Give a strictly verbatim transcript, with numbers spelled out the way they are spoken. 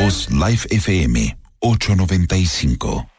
Voz Live F M ochocientos noventa y cinco.